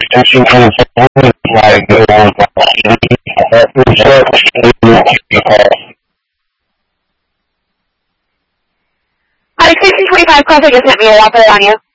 1625 Crossing just sent me a walk on you.